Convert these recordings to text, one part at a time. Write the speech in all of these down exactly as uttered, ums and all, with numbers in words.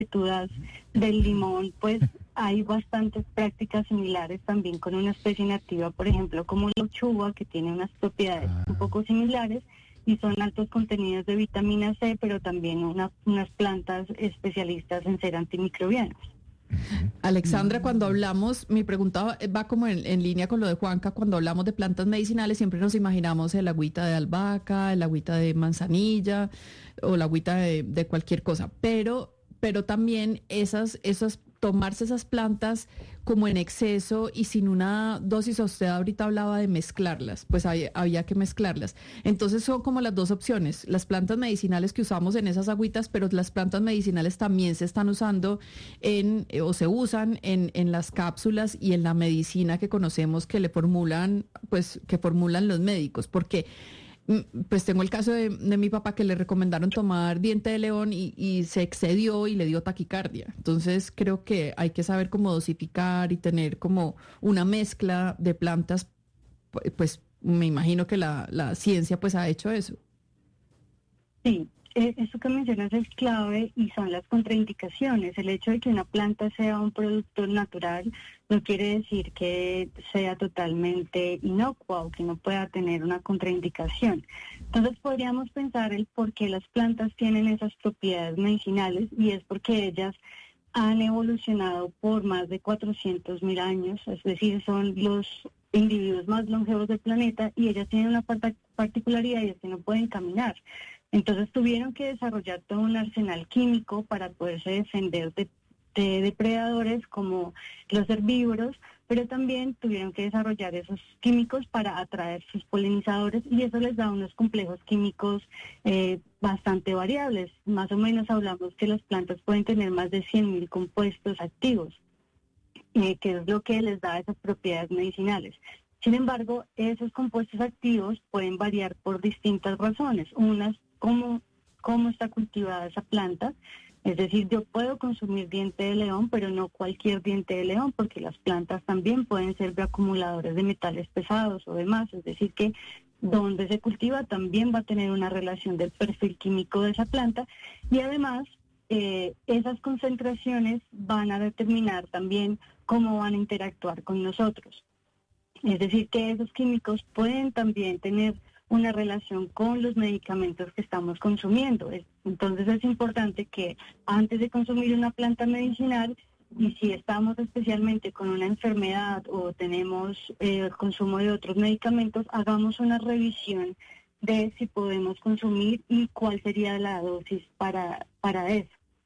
que tú das del limón, pues hay bastantes prácticas similares también con una especie nativa, por ejemplo, como la uchuva, que tiene unas propiedades un poco similares y son altos contenidos de vitamina C, pero también una, unas plantas especialistas en ser antimicrobianas. Alexandra, cuando hablamos, mi pregunta va como en, en línea con lo de Juanca, cuando hablamos de plantas medicinales siempre nos imaginamos el agüita de albahaca, el agüita de manzanilla o la agüita de, de cualquier cosa, pero, pero también esas, esas, tomarse esas plantas como en exceso y sin una dosis, usted ahorita hablaba de mezclarlas, pues había, había que mezclarlas. Entonces son como las dos opciones, las plantas medicinales que usamos en esas agüitas, pero las plantas medicinales también se están usando en, eh, o se usan en, en las cápsulas y en la medicina que conocemos que le formulan, pues que formulan los médicos, porque pues tengo el caso de, de mi papá que le recomendaron tomar diente de león y, y se excedió y le dio taquicardia. Entonces creo que hay que saber cómo dosificar y tener como una mezcla de plantas, pues me imagino que la, la ciencia pues ha hecho eso. Sí, eh, eso que mencionas es clave y son las contraindicaciones. El hecho de que una planta sea un producto natural no quiere decir que sea totalmente inocua o que no pueda tener una contraindicación. Entonces podríamos pensar el por qué las plantas tienen esas propiedades medicinales y es porque ellas han evolucionado por más de cuatrocientos mil años, es decir, son los individuos más longevos del planeta y ellas tienen una particularidad y es que no pueden caminar. Entonces tuvieron que desarrollar todo un arsenal químico para poderse defender de, de depredadores como los herbívoros, pero también tuvieron que desarrollar esos químicos para atraer sus polinizadores y eso les da unos complejos químicos eh, bastante variables. Más o menos hablamos que las plantas pueden tener más de cien mil compuestos activos, eh, que es lo que les da esas propiedades medicinales. Sin embargo, esos compuestos activos pueden variar por distintas razones. Unas, cómo, cómo está cultivada esa planta. Es decir, yo puedo consumir diente de león, pero no cualquier diente de león, porque las plantas también pueden ser acumuladores de metales pesados o demás. Es decir, que donde se cultiva también va a tener una relación del perfil químico de esa planta y además eh, esas concentraciones van a determinar también cómo van a interactuar con nosotros. Es decir, que esos químicos pueden también tener una relación con los medicamentos que estamos consumiendo. Entonces es importante que antes de consumir una planta medicinal, y si estamos especialmente con una enfermedad o tenemos eh, el consumo de otros medicamentos, hagamos una revisión de si podemos consumir y cuál sería la dosis para, para eso.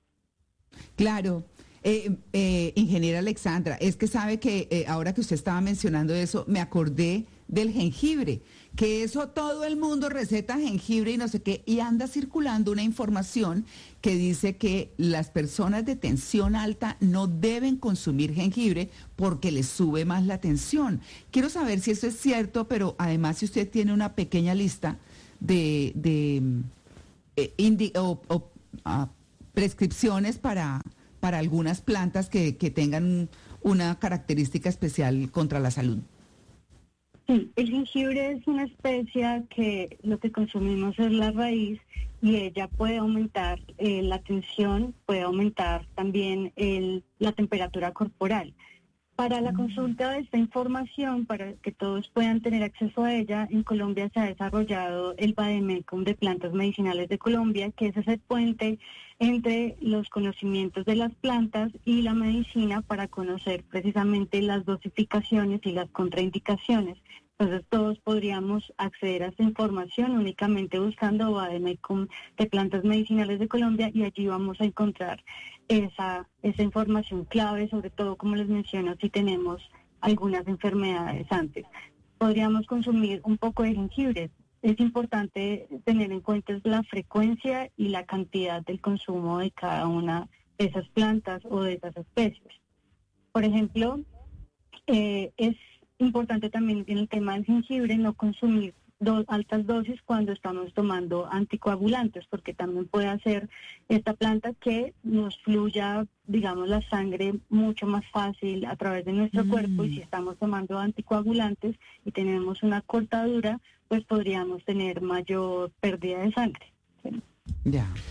Claro. Eh, eh, ingeniera Alexandra, es que sabe que eh, ahora que usted estaba mencionando eso, me acordé del jengibre, que eso todo el mundo receta jengibre y no sé qué, y anda circulando una información que dice que las personas de tensión alta no deben consumir jengibre porque les sube más la tensión. Quiero saber si eso es cierto, pero además si usted tiene una pequeña lista de, de eh, indi- o, o uh, prescripciones para... para algunas plantas que, que tengan una característica especial contra la salud. Sí, el jengibre es una especia que lo que consumimos es la raíz y ella puede aumentar eh, la tensión, puede aumentar también el, la temperatura corporal. Para la consulta de esta información, para que todos puedan tener acceso a ella, en Colombia se ha desarrollado el Vademecum de Plantas Medicinales de Colombia, que es ese puente entre los conocimientos de las plantas y la medicina para conocer precisamente las dosificaciones y las contraindicaciones. Entonces todos podríamos acceder a esta información únicamente buscando Vademecum de Plantas Medicinales de Colombia y allí vamos a encontrar esa, esa información clave, sobre todo como les menciono, si tenemos algunas enfermedades antes. Podríamos consumir un poco de jengibre. Es importante tener en cuenta la frecuencia y la cantidad del consumo de cada una de esas plantas o de esas especies. Por ejemplo, eh, es importante también en el tema del jengibre no consumir do, altas dosis cuando estamos tomando anticoagulantes, porque también puede hacer esta planta que nos fluya, digamos, la sangre mucho más fácil a través de nuestro mm. cuerpo, y si estamos tomando anticoagulantes y tenemos una cortadura, pues podríamos tener mayor pérdida de sangre. ¿Sí? Ya.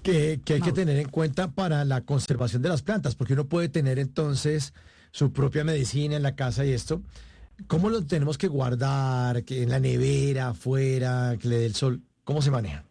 que, que hay Mauro. que tener en cuenta para la conservación de las plantas, porque uno puede tener entonces su propia medicina en la casa y esto. ¿Cómo lo tenemos que guardar? ¿Que en la nevera, afuera, que le dé el sol? ¿Cómo se maneja?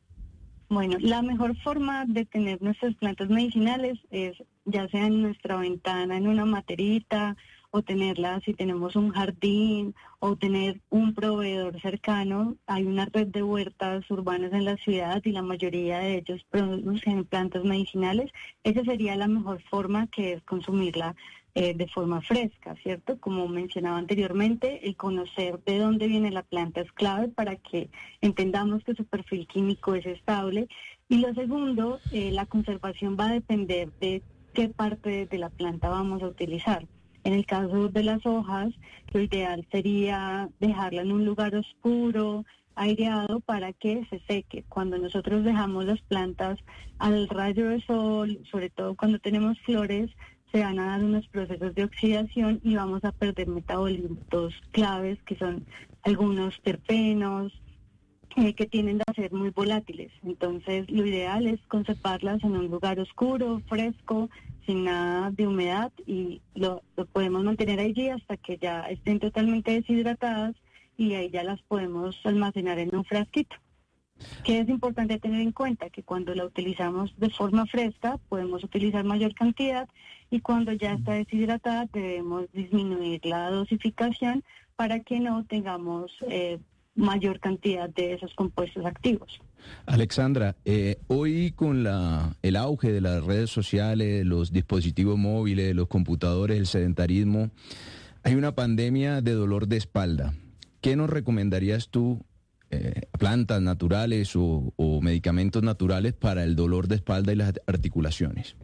Bueno, la mejor forma de tener nuestras plantas medicinales es ya sea en nuestra ventana, en una materita, o tenerla si tenemos un jardín, o tener un proveedor cercano. Hay una red de huertas urbanas en la ciudad y la mayoría de ellos producen plantas medicinales. Esa sería la mejor forma, que es consumirla eh, de forma fresca, ¿cierto? Como mencionaba anteriormente, el conocer de dónde viene la planta es clave para que entendamos que su perfil químico es estable. Y lo segundo, eh, la conservación va a depender de qué parte de la planta vamos a utilizar. En el caso de las hojas, lo ideal sería dejarla en un lugar oscuro, aireado, para que se seque. Cuando nosotros dejamos las plantas al rayo del sol, sobre todo cuando tenemos flores, se van a dar unos procesos de oxidación y vamos a perder metabolitos claves, que son algunos terpenos, eh, que tienden a ser muy volátiles. Entonces, lo ideal es conservarlas en un lugar oscuro, fresco, sin nada de humedad, y lo, lo podemos mantener allí hasta que ya estén totalmente deshidratadas, y ahí ya las podemos almacenar en un frasquito. Que es importante tener en cuenta que cuando la utilizamos de forma fresca podemos utilizar mayor cantidad, y cuando ya está deshidratada debemos disminuir la dosificación para que no tengamos eh, mayor cantidad de esos compuestos activos. Alexandra, eh, hoy con la, el auge de las redes sociales, los dispositivos móviles, los computadores, el sedentarismo, hay una pandemia de dolor de espalda. ¿Qué nos recomendarías tú, eh, plantas naturales o, o medicamentos naturales para el dolor de espalda y las articulaciones?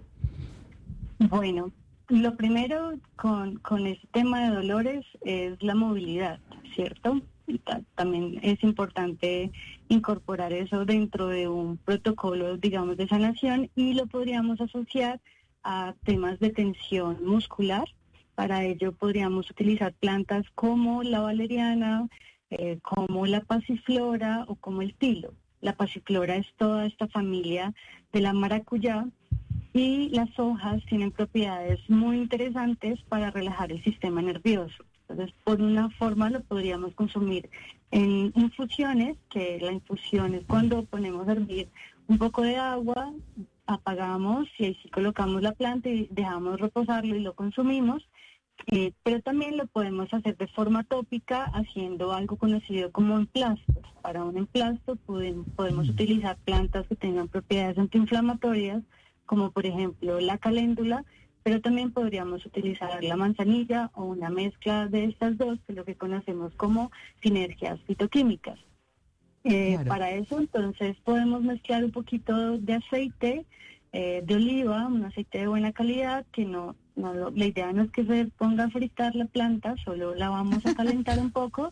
Bueno, lo primero con, con este tema de dolores es la movilidad, ¿cierto? También es importante incorporar eso dentro de un protocolo, digamos, de sanación, y lo podríamos asociar a temas de tensión muscular. Para ello podríamos utilizar plantas como la valeriana, eh, como la pasiflora o como el tilo. La pasiflora es toda esta familia de la maracuyá, y las hojas tienen propiedades muy interesantes para relajar el sistema nervioso. Entonces, por una forma lo podríamos consumir en infusiones, que la infusión es cuando ponemos a hervir un poco de agua, apagamos y ahí sí colocamos la planta y dejamos reposarlo y lo consumimos. Eh, pero también lo podemos hacer de forma tópica haciendo algo conocido como emplastos. Para un emplasto podemos, podemos utilizar plantas que tengan propiedades antiinflamatorias, como por ejemplo la caléndula, pero también podríamos utilizar la manzanilla o una mezcla de estas dos, que es lo que conocemos como sinergias fitoquímicas. Eh, Claro. Para eso, entonces, podemos mezclar un poquito de aceite eh, de oliva, un aceite de buena calidad, que no, no lo- la idea no es que se ponga a fritar la planta, solo la vamos a calentar un poco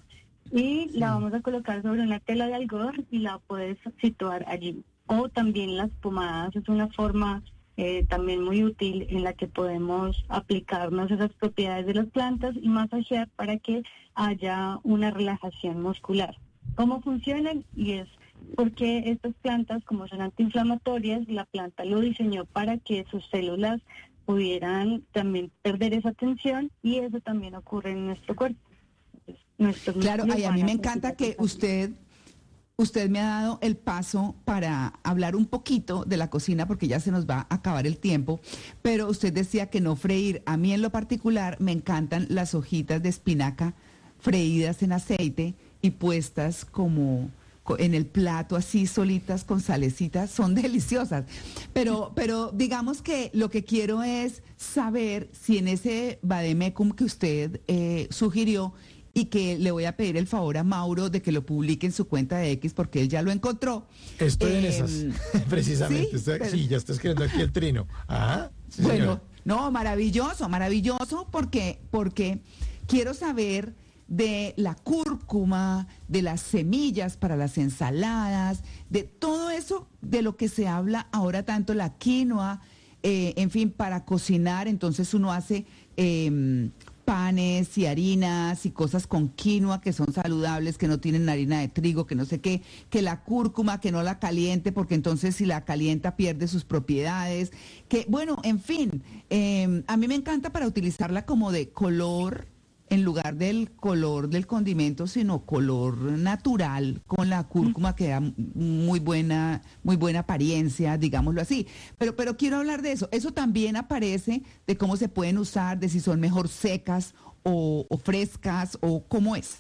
y la vamos a colocar sobre una tela de algodón y la puedes situar allí. O también las pomadas es una forma eh, también muy útil en la que podemos aplicarnos esas propiedades de las plantas y masajear para que haya una relajación muscular. ¿Cómo funcionan? Y es porque estas plantas, como son antiinflamatorias, la planta lo diseñó para que sus células pudieran también perder esa tensión, y eso también ocurre en nuestro cuerpo. Entonces, nuestros Claro, músculos ay, a van mí me sentir encanta esa que sensación. usted, usted me ha dado el paso para hablar un poquito de la cocina, porque ya se nos va a acabar el tiempo, pero usted decía que no freír. A mí en lo particular me encantan las hojitas de espinaca freídas en aceite y puestas como co- en el plato así solitas con salecitas, son deliciosas. Pero, pero digamos que lo que quiero es saber si en ese vademecum que usted eh, sugirió, y que le voy a pedir el favor a Mauro de que lo publique en su cuenta de X porque él ya lo encontró. Estoy en Eh, esas, precisamente. sí, Estoy- pero- sí, ya estoy escribiendo aquí el trino. Ajá. Sí, Bueno, señora. no, maravilloso, maravilloso, porque, porque quiero saber de la cúrcuma, de las semillas para las ensaladas, de todo eso de lo que se habla ahora tanto, la quinoa, eh, en fin, para cocinar. Entonces uno hace eh, panes y harinas y cosas con quinoa que son saludables, que no tienen harina de trigo, que no sé qué, que la cúrcuma, que no la caliente, porque entonces si la calienta pierde sus propiedades, que bueno, en fin, eh, a mí me encanta para utilizarla como de color, en lugar del color del condimento, sino color natural, con la cúrcuma que da muy buena, muy buena apariencia, digámoslo así. Pero, pero quiero hablar de eso. Eso también aparece de cómo se pueden usar, de si son mejor secas o, o frescas, o cómo es.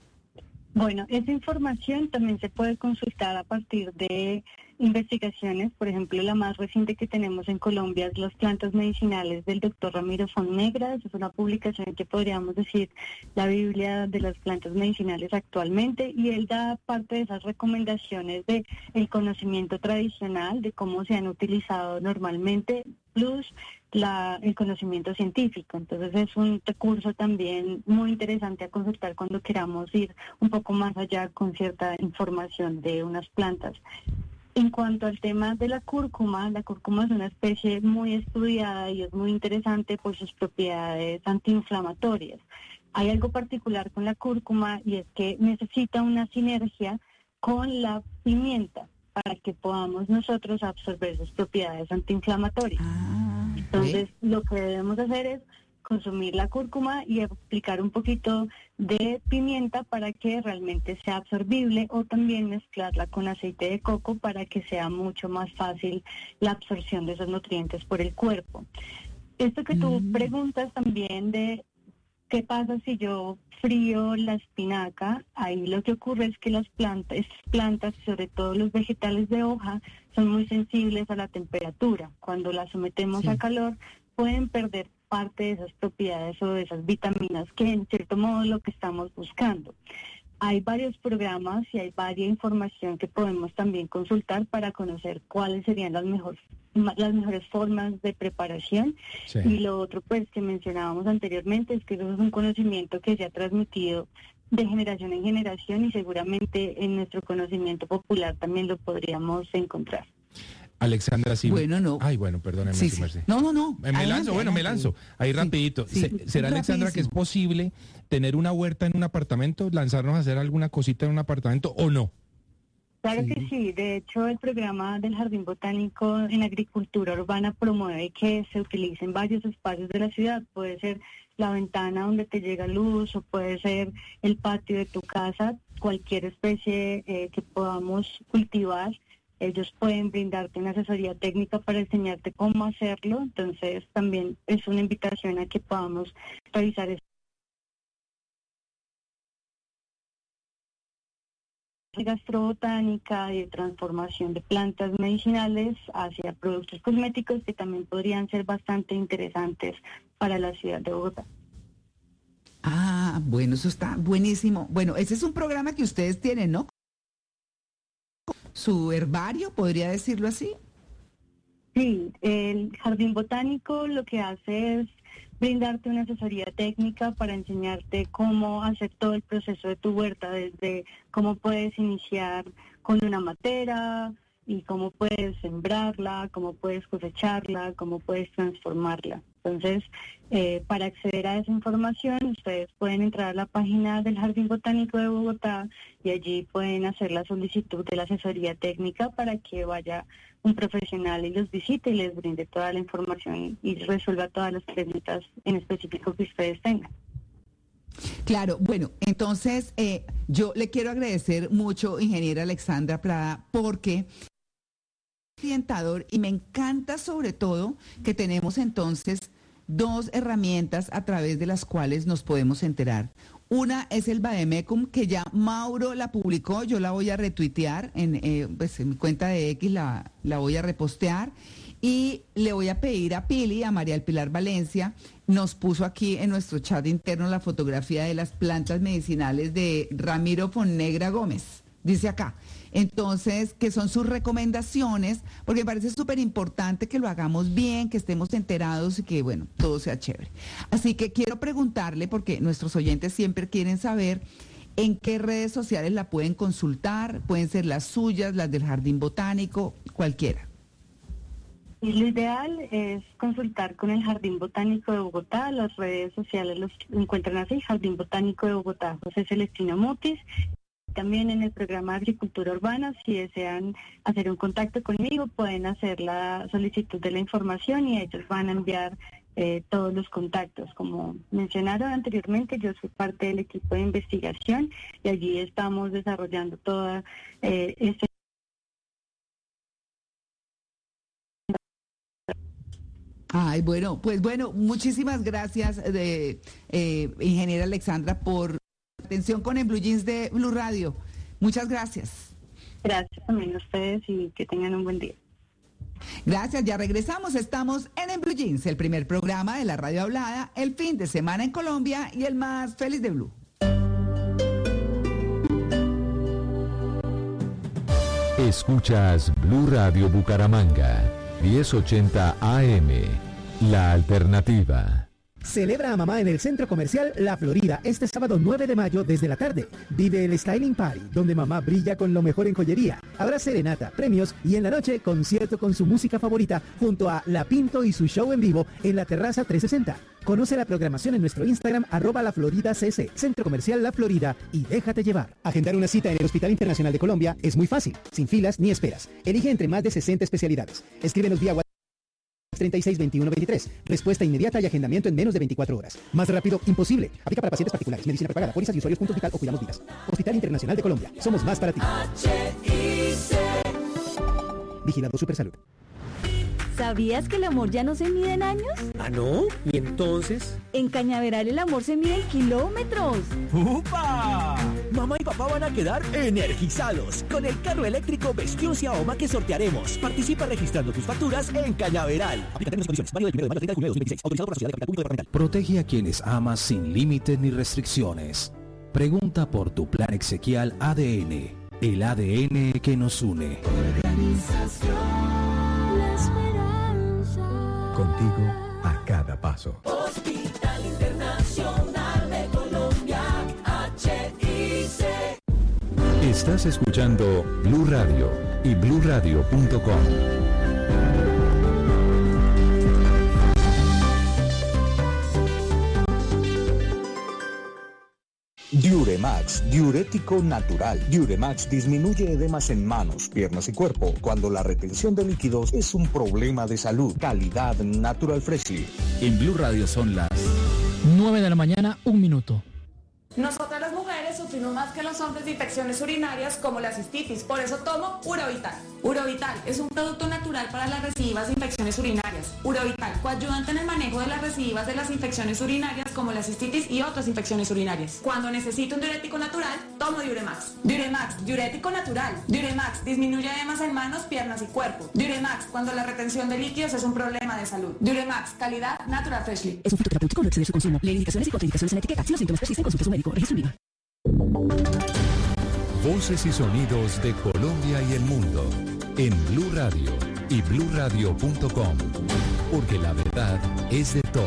Bueno, esa información también se puede consultar a partir de investigaciones. Por ejemplo, la más reciente que tenemos en Colombia es Las plantas medicinales del doctor Ramiro Fonnegra. Es una publicación que podríamos decir la Biblia de las plantas medicinales actualmente, y él da parte de esas recomendaciones de el conocimiento tradicional, de cómo se han utilizado normalmente, plus la, el conocimiento científico. Entonces es un recurso también muy interesante a consultar cuando queramos ir un poco más allá con cierta información de unas plantas. En cuanto al tema de la cúrcuma, la cúrcuma es una especie muy estudiada y es muy interesante por sus propiedades antiinflamatorias. Hay algo particular con la cúrcuma, y es que necesita una sinergia con la pimienta para que podamos nosotros absorber sus propiedades antiinflamatorias. Ah, Entonces, ¿sí? lo que debemos hacer es consumir la cúrcuma y aplicar un poquito de pimienta para que realmente sea absorbible, o también mezclarla con aceite de coco para que sea mucho más fácil la absorción de esos nutrientes por el cuerpo. Esto que tú Mm. preguntas también de qué pasa si yo frío la espinaca, ahí lo que ocurre es que las plantas, estas plantas, sobre todo los vegetales de hoja, son muy sensibles a la temperatura. Cuando las sometemos Sí. a calor, pueden perder parte de esas propiedades o de esas vitaminas que en cierto modo es lo que estamos buscando. Hay varios programas y hay varias información que podemos también consultar para conocer cuáles serían las mejores las mejores formas de preparación. Sí. Y lo otro pues que mencionábamos anteriormente es que eso es un conocimiento que se ha transmitido de generación en generación, y seguramente en nuestro conocimiento popular también lo podríamos encontrar. Alexandra, sí. Bueno, no. Ay, bueno, perdóneme, Sí, su sí. merced. No, no, no. Me Adelante, lanzo, bueno, me adelante. lanzo. Ahí Sí, rapidito. sí. Se- ¿Será, Alexandra, que es Rapidísimo. posible tener una huerta en un apartamento, lanzarnos a hacer alguna cosita en un apartamento o no? Claro Sí. que sí. De hecho, el programa del Jardín Botánico en Agricultura Urbana promueve que se utilicen varios espacios de la ciudad. Puede ser la ventana donde te llega luz, o puede ser el patio de tu casa, cualquier especie eh, que podamos cultivar. Ellos pueden brindarte una asesoría técnica para enseñarte cómo hacerlo. Entonces, también es una invitación a que podamos realizar esto. De gastrobotánica y de transformación de plantas medicinales hacia productos cosméticos, que también podrían ser bastante interesantes para la ciudad de Bogotá. Ah, bueno, eso está buenísimo. Bueno, ese es un programa que ustedes tienen, ¿no? Su herbario, podría decirlo así. Sí, el Jardín Botánico lo que hace es brindarte una asesoría técnica para enseñarte cómo hacer todo el proceso de tu huerta, desde cómo puedes iniciar con una matera y cómo puedes sembrarla, cómo puedes cosecharla, cómo puedes transformarla. Entonces, eh, para acceder a esa información, ustedes pueden entrar a la página del Jardín Botánico de Bogotá, y allí pueden hacer la solicitud de la asesoría técnica para que vaya un profesional y los visite y les brinde toda la información y resuelva todas las preguntas en específico que ustedes tengan. Claro, bueno, entonces eh, yo le quiero agradecer mucho, ingeniera Alexandra Prada, porque es orientador, y me encanta sobre todo que tenemos entonces dos herramientas a través de las cuales nos podemos enterar. Una es el Vademecum, que ya Mauro la publicó, yo la voy a retuitear, en, eh, pues en mi cuenta de X la, la voy a repostear, y le voy a pedir a Pili, a María del Pilar Valencia, nos puso aquí en nuestro chat interno la fotografía de las plantas medicinales de Ramiro Fonnegra Gómez, dice acá. Entonces, que son sus recomendaciones, porque me parece súper importante que lo hagamos bien, que estemos enterados y que, bueno, todo sea chévere. Así que quiero preguntarle, porque nuestros oyentes siempre quieren saber en qué redes sociales la pueden consultar, pueden ser las suyas, las del Jardín Botánico, cualquiera. Y lo ideal es consultar con el Jardín Botánico de Bogotá. Las redes sociales los encuentran así, Jardín Botánico de Bogotá, José Celestino Mutis. También en el programa de Agricultura Urbana, si desean hacer un contacto conmigo, pueden hacer la solicitud de la información y ellos van a enviar eh, todos los contactos. Como mencionaron anteriormente, yo soy parte del equipo de investigación y allí estamos desarrollando toda eh, este. Ay, bueno, pues bueno, muchísimas gracias, de, eh, ingeniera Alexandra, por la atención con el Blue Jeans de Blue Radio. Muchas gracias. Gracias también a ustedes y que tengan un buen día. Gracias, ya regresamos. Estamos en En Blue Jeans, el primer programa de la radio hablada, el fin de semana en Colombia y el más feliz de Blue. Escuchas Blue Radio Bucaramanga, diez ochenta A M, La Alternativa. Celebra a mamá en el Centro Comercial La Florida este sábado nueve de mayo desde la tarde. Vive el Styling Party, donde mamá brilla con lo mejor en joyería. Habrá serenata, premios y en la noche concierto con su música favorita junto a La Pinto y su show en vivo en la terraza trescientos sesenta. Conoce la programación en nuestro Instagram arroba La Florida C C, Centro Comercial La Florida, y déjate llevar. Agendar una cita en el Hospital Internacional de Colombia es muy fácil, sin filas ni esperas. Elige entre más de sesenta especialidades. Escríbenos vía WhatsApp treinta y seis veintiuno veintitrés. Respuesta inmediata y agendamiento en menos de veinticuatro horas. Más rápido, imposible. Aplica para pacientes particulares, medicina prepagada, pólizas y usuarios puntos vital o cuidamos vidas. Hospital Internacional de Colombia. Somos más para ti. Vigilado Supersalud. ¿Sabías que el amor ya no se mide en años? ¿Ah, no? ¿Y entonces? En Cañaveral el amor se mide en kilómetros. ¡Upa! Mamá y papá van a quedar energizados con el carro eléctrico Vestioncia Oma que sortearemos. Participa registrando tus facturas en Cañaveral. Aplica términos y condiciones. Válido del primero de mayo al treinta de junio de dos mil veintiséis. Autorizado por la Sociedad de Capital Público Departamental. Protege a quienes amas sin límites ni restricciones. Pregunta por tu plan exequial A D N. El A D N que nos une. Organización La Esperanza. Contigo a cada paso. Hospital Internacional de Colombia, H I C. Estás escuchando Blue Radio y blue radio punto com. Diuremax, diurético natural. Diuremax disminuye edemas en manos, piernas y cuerpo cuando la retención de líquidos es un problema de salud. Calidad Natural Freshly. En Blue Radio son las nueve de la mañana, un minuto. Nosotras las mujeres sufrimos más que los hombres de infecciones urinarias como la cistitis, por eso tomo Urovital. Urovital es un producto natural para las recidivas de infecciones urinarias. Urovital, coayudante en el manejo de las recidivas de las infecciones urinarias como la cistitis y otras infecciones urinarias. Cuando necesito un diurético natural, tomo Diuremax. Diuremax, diurético natural. Diuremax, disminuye edemas en manos, piernas y cuerpo. Diuremax, cuando la retención de líquidos es un problema de salud. Diuremax, calidad Natural Freshly. Es un fitoterapéutico, no exceder su consumo. Lee indicaciones y contraindicaciones en la etiqueta. Si los síntomas persisten, consulte a su médico. Registro Viva. Voces y sonidos de Colombia y el mundo en Blue Radio y blue radio punto com, porque la verdad es de todos.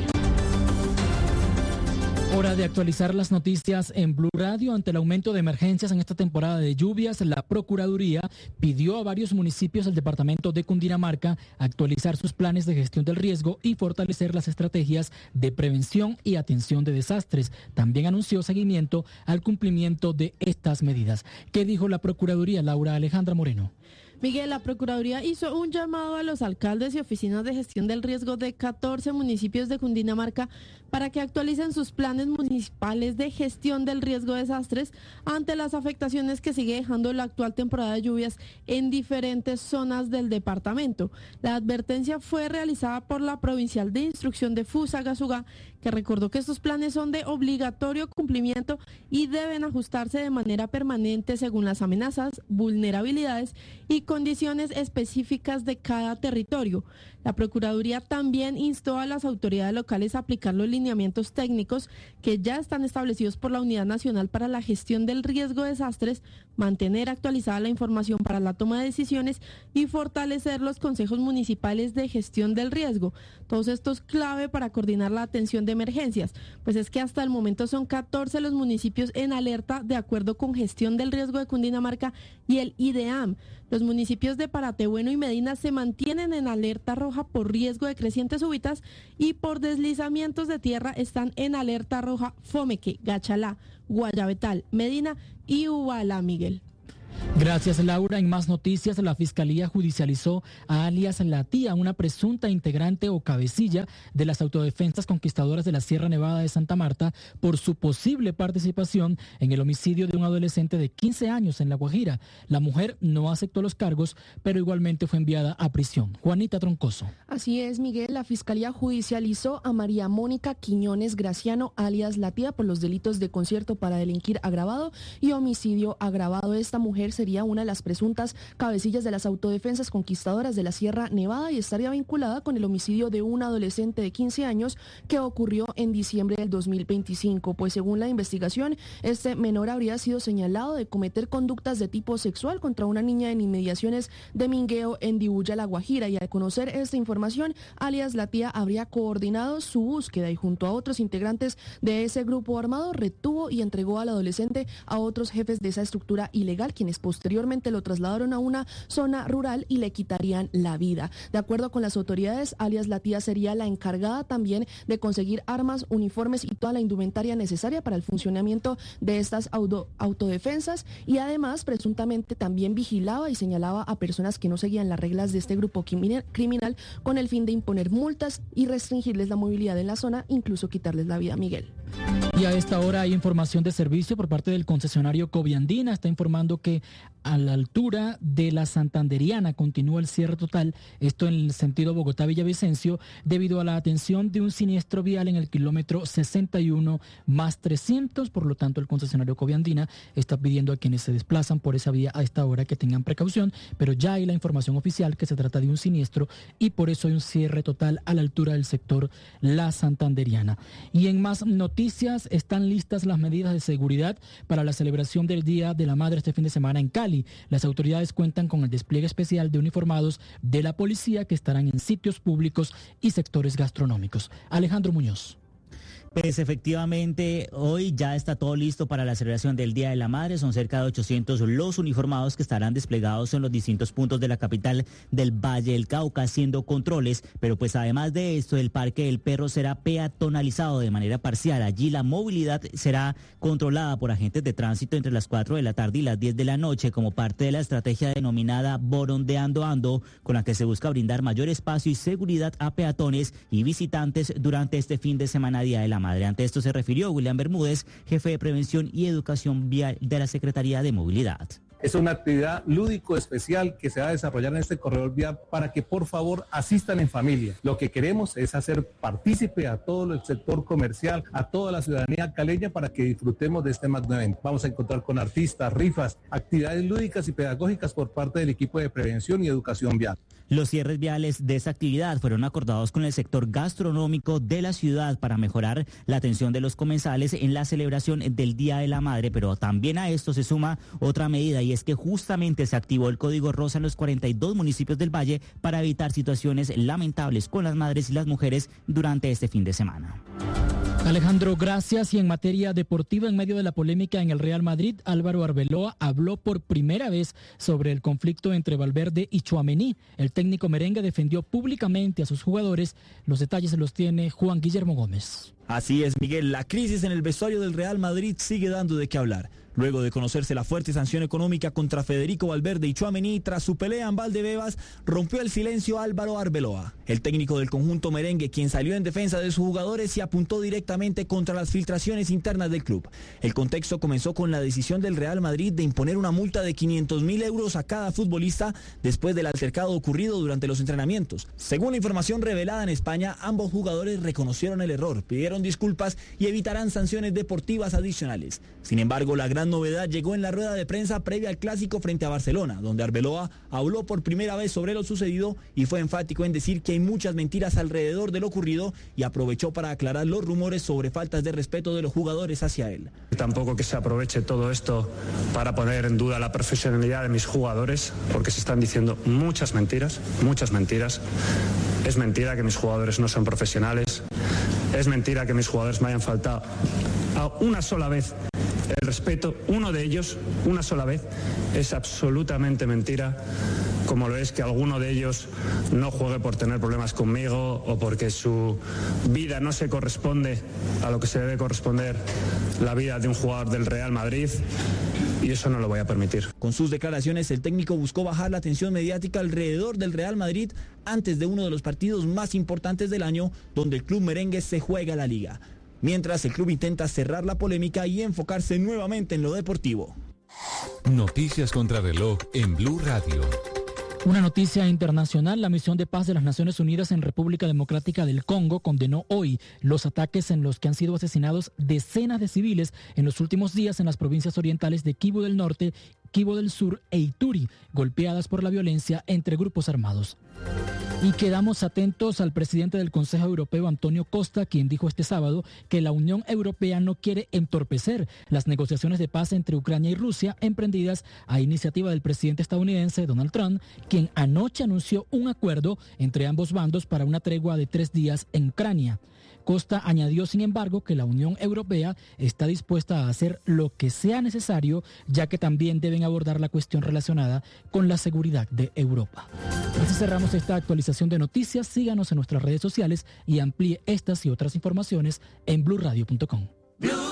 Hora de actualizar las noticias en Blue Radio. Ante el aumento de emergencias en esta temporada de lluvias, la Procuraduría pidió a varios municipios del departamento de Cundinamarca actualizar sus planes de gestión del riesgo y fortalecer las estrategias de prevención y atención de desastres. También anunció seguimiento al cumplimiento de estas medidas. ¿Qué dijo la Procuraduría, Laura Alejandra Moreno? Miguel, la Procuraduría hizo un llamado a los alcaldes y oficinas de gestión del riesgo de catorce municipios de Cundinamarca para que actualicen sus planes municipales de gestión del riesgo de desastres ante las afectaciones que sigue dejando la actual temporada de lluvias en diferentes zonas del departamento. La advertencia fue realizada por la Provincial de Instrucción de Fusagasugá, que recordó que estos planes son de obligatorio cumplimiento y deben ajustarse de manera permanente según las amenazas, vulnerabilidades y condiciones específicas de cada territorio. La Procuraduría también instó a las autoridades locales a aplicar los lineamientos técnicos que ya están establecidos por la Unidad Nacional para la Gestión del Riesgo de Desastres, mantener actualizada la información para la toma de decisiones y fortalecer los consejos municipales de gestión del riesgo. Todo esto es clave para coordinar la atención de emergencias, pues es que hasta el momento son catorce los municipios en alerta de acuerdo con Gestión del Riesgo de Cundinamarca y el IDEAM. Los municipios municipios de Paratebueno y Medina se mantienen en alerta roja por riesgo de crecientes súbitas y por deslizamientos de tierra están en alerta roja Fomeque, Gachalá, Guayabetal, Medina y Ubalá, Miguel. Gracias, Laura. En más noticias, la Fiscalía judicializó a alias La Tía, una presunta integrante o cabecilla de las autodefensas conquistadoras de la Sierra Nevada de Santa Marta, por su posible participación en el homicidio de un adolescente de quince años en La Guajira. La mujer no aceptó los cargos, pero igualmente fue enviada a prisión. Juanita Troncoso. Así es, Miguel. La Fiscalía judicializó a María Mónica Quiñones Graciano, alias La Tía, por los delitos de concierto para delinquir agravado y homicidio agravado. Esta mujer sería una de las presuntas cabecillas de las autodefensas conquistadoras de la Sierra Nevada y estaría vinculada con el homicidio de un adolescente de quince años que ocurrió en diciembre del dos mil veinticinco. Pues según la investigación, este menor habría sido señalado de cometer conductas de tipo sexual contra una niña en inmediaciones de Mingueo en Dibuya, La Guajira, y al conocer esta información, alias La Tía habría coordinado su búsqueda y junto a otros integrantes de ese grupo armado retuvo y entregó al adolescente a otros jefes de esa estructura ilegal, quienes posteriormente lo trasladaron a una zona rural y le quitarían la vida. De acuerdo con las autoridades, alias La Tía sería la encargada también de conseguir armas, uniformes y toda la indumentaria necesaria para el funcionamiento de estas auto, autodefensas y además presuntamente también vigilaba y señalaba a personas que no seguían las reglas de este grupo criminal con el fin de imponer multas y restringirles la movilidad en la zona, incluso quitarles la vida. Miguel. Y a esta hora hay información de servicio por parte del concesionario Coviandina. Está informando que a la altura de la Santanderiana continúa el cierre total, esto en el sentido Bogotá-Villavicencio, debido a la atención de un siniestro vial en el kilómetro sesenta y uno más trescientos. Por lo tanto, el concesionario Coviandina está pidiendo a quienes se desplazan por esa vía a esta hora que tengan precaución, pero ya hay la información oficial que se trata de un siniestro y por eso hay un cierre total a la altura del sector La Santanderiana. Y en más noticias, están listas las medidas de seguridad para la celebración del Día de la Madre este fin de semana en Cali. Las autoridades cuentan con el despliegue especial de uniformados de la policía que estarán en sitios públicos y sectores gastronómicos. Alejandro Muñoz. Pues efectivamente, hoy ya está todo listo para la celebración del Día de la Madre. Son cerca de ochocientos los uniformados que estarán desplegados en los distintos puntos de la capital del Valle del Cauca haciendo controles. Pero pues además de esto, el Parque del Perro será peatonalizado de manera parcial. Allí la movilidad será controlada por agentes de tránsito entre las cuatro de la tarde y las diez de la noche como parte de la estrategia denominada Borondeando Ando, con la que se busca brindar mayor espacio y seguridad a peatones y visitantes durante este fin de semana Día de la Madre. Ante esto se refirió William Bermúdez, jefe de Prevención y Educación Vial de la Secretaría de Movilidad. Es una actividad lúdico especial que se va a desarrollar en este corredor vial para que por favor asistan en familia. Lo que queremos es hacer partícipe a todo el sector comercial, a toda la ciudadanía caleña para que disfrutemos de este magno evento. Vamos a encontrar con artistas, rifas, actividades lúdicas y pedagógicas por parte del equipo de Prevención y Educación Vial. Los cierres viales de esta actividad fueron acordados con el sector gastronómico de la ciudad para mejorar la atención de los comensales en la celebración del Día de la Madre, pero también a esto se suma otra medida y es que justamente se activó el Código Rosa en los cuarenta y dos municipios del Valle para evitar situaciones lamentables con las madres y las mujeres durante este fin de semana. Alejandro, gracias. Y en materia deportiva, en medio de la polémica en el Real Madrid, Álvaro Arbeloa habló por primera vez sobre el conflicto entre Valverde y Tchouaméni. El técnico merengue defendió públicamente a sus jugadores. Los detalles se los tiene Juan Guillermo Gómez. Así es, Miguel. La crisis en el vestuario del Real Madrid sigue dando de qué hablar. Luego de conocerse la fuerte sanción económica contra Federico Valverde y Tchouaméni tras su pelea en Valdebebas, rompió el silencio Álvaro Arbeloa. El técnico del conjunto merengue, quien salió en defensa de sus jugadores y apuntó directamente contra las filtraciones internas del club. El contexto comenzó con la decisión del Real Madrid de imponer una multa de quinientos mil euros a cada futbolista después del altercado ocurrido durante los entrenamientos. Según la información revelada en España, ambos jugadores reconocieron el error, pidieron disculpas y evitarán sanciones deportivas adicionales. Sin embargo, la gran novedad llegó en la rueda de prensa previa al clásico frente a Barcelona, donde Arbeloa habló por primera vez sobre lo sucedido y fue enfático en decir que hay muchas mentiras alrededor de lo ocurrido y aprovechó para aclarar los rumores sobre faltas de respeto de los jugadores hacia él. Tampoco que se aproveche todo esto para poner en duda la profesionalidad de mis jugadores, porque se están diciendo muchas mentiras, muchas mentiras. Es mentira que mis jugadores no son profesionales, es mentira que mis jugadores me hayan faltado a una sola vez el respeto, uno de ellos, una sola vez, es absolutamente mentira, como lo es que alguno de ellos no juegue por tener problemas conmigo o porque su vida no se corresponde a lo que se debe corresponder la vida de un jugador del Real Madrid, y eso no lo voy a permitir. Con sus declaraciones, el técnico buscó bajar la tensión mediática alrededor del Real Madrid antes de uno de los partidos más importantes del año, donde el club merengue se juega la liga. Mientras el club intenta cerrar la polémica y enfocarse nuevamente en lo deportivo. Noticias contra reloj en Blue Radio. Una noticia internacional, la misión de paz de las Naciones Unidas en República Democrática del Congo condenó hoy los ataques en los que han sido asesinados decenas de civiles en los últimos días en las provincias orientales de Kivu del Norte, Kivu del Sur e Ituri, golpeadas por la violencia entre grupos armados. Y quedamos atentos al presidente del Consejo Europeo, Antonio Costa, quien dijo este sábado que la Unión Europea no quiere entorpecer las negociaciones de paz entre Ucrania y Rusia emprendidas a iniciativa del presidente estadounidense Donald Trump, quien anoche anunció un acuerdo entre ambos bandos para una tregua de tres días en Ucrania. Costa añadió, sin embargo, que la Unión Europea está dispuesta a hacer lo que sea necesario, ya que también deben abordar la cuestión relacionada con la seguridad de Europa. Así cerramos esta actualización de noticias. Síganos en nuestras redes sociales y amplíe estas y otras informaciones en blue radio punto com.